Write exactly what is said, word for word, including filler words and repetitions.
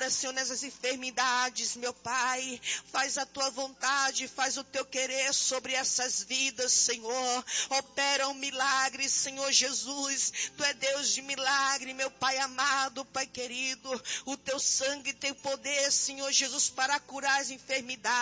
agora, Senhor, nessas enfermidades, meu Pai. Faz a tua vontade, faz o teu querer sobre essas vidas, Senhor. Opera um milagre, Senhor Jesus. Tu é Deus de milagre, meu Pai amado, Pai querido. O teu sangue tem poder, Senhor Jesus, para curar as enfermidades.